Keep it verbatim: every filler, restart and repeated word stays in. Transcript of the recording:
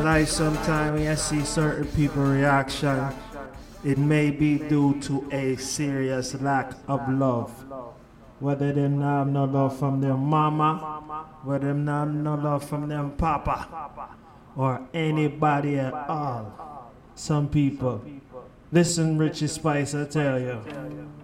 Like sometimes when I see certain people reaction, it may be due to a serious lack of love. Whether them not have no love from their mama, whether them not have no love from them papa, or anybody at all. Some people. Listen, Richie Spice, I tell you.